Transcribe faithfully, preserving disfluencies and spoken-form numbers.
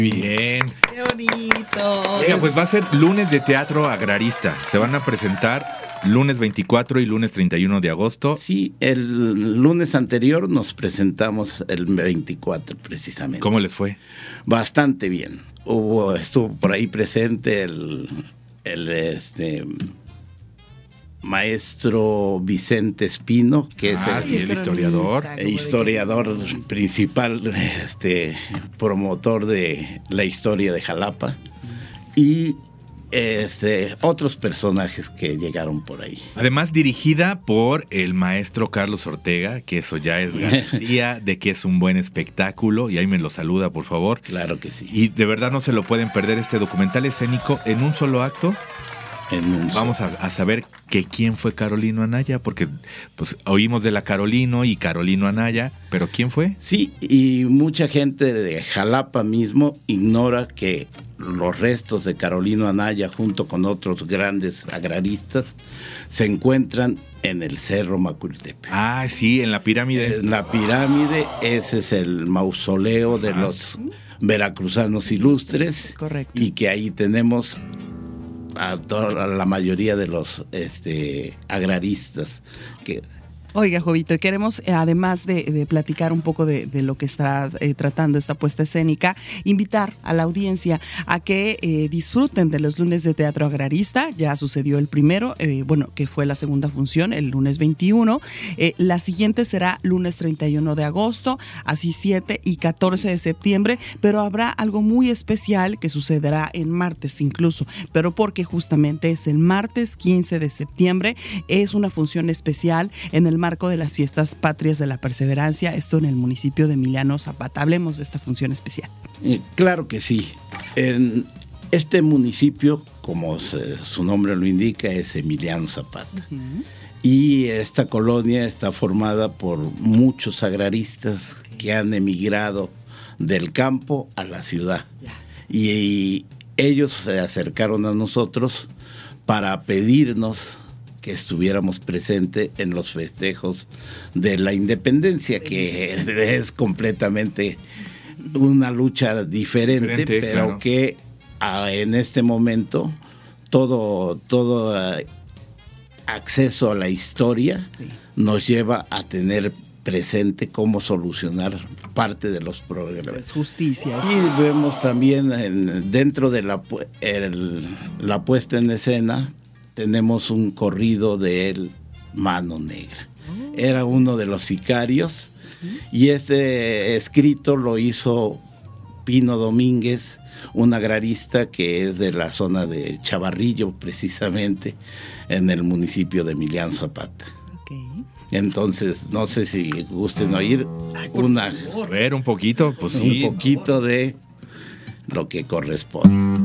Bien. ¡Qué bonito! Oiga, pues va a ser lunes de teatro agrarista. Se van a presentar lunes veinticuatro y lunes treinta y uno de agosto. Sí, el lunes anterior nos presentamos el veinticuatro precisamente. ¿Cómo les fue? Bastante bien. Hubo, estuvo por ahí presente el, el este, maestro Vicente Espino, que Ah, es el, sí, el historiador. el historiador principal, este, promotor de la historia de Jalapa, y este, otros personajes que llegaron por ahí. Además, dirigida por el maestro Carlos Ortega, que eso ya es garantía de que es un buen espectáculo, y ahí me lo saluda, por favor. Claro que sí. Y de verdad no se lo pueden perder, este documental escénico en un solo acto. En un Vamos a, a saber que quién fue Carolino Anaya, porque pues oímos de la Carolino y Carolino Anaya, pero ¿quién fue? Sí, y mucha gente de Jalapa mismo ignora que los restos de Carolino Anaya, junto con otros grandes agraristas, se encuentran en el Cerro Macuiltepec. Ah, sí, en la pirámide. En la pirámide, ese es el mausoleo de los veracruzanos ilustres. Correcto. Y que ahí tenemos a toda la mayoría de los este, agraristas que... Oiga, Jovito, queremos, eh, además de, de platicar un poco de, de lo que está eh, tratando esta puesta escénica, invitar a la audiencia a que eh, disfruten de los lunes de teatro agrarista. Ya sucedió el primero, eh, bueno, que fue la segunda función, el lunes veintiuno. Eh, la siguiente será lunes treinta y uno de agosto, así siete y catorce de septiembre, pero habrá algo muy especial que sucederá en martes incluso, pero porque justamente es el martes quince de septiembre, es una función especial en el marco de las fiestas patrias de la perseverancia, esto en el municipio de Emiliano Zapata. Hablemos de esta función especial. Eh, claro que sí. En este municipio, como se, su nombre lo indica, es Emiliano Zapata. Uh-huh. Y esta colonia está formada por muchos agraristas que han emigrado del campo a la ciudad. Yeah. Y, y ellos se acercaron a nosotros para pedirnos que estuviéramos presentes en los festejos de la independencia, que es completamente una lucha diferente, diferente pero claro. que a, en este momento todo, todo uh, acceso a la historia sí. nos lleva a tener presente cómo solucionar parte de los problemas. Es justicia. Y vemos también en, dentro de la, el, la puesta en escena, tenemos un corrido de él, Mano Negra. Oh. Era uno de los sicarios uh-huh. y este escrito lo hizo Pino Domínguez, un agrarista que es de la zona de Chavarrillo, precisamente, en el municipio de Emiliano Zapata. Okay. Entonces, no sé si gusten oír Ay, una, ver un poquito, pues sí. un poquito de lo que corresponde.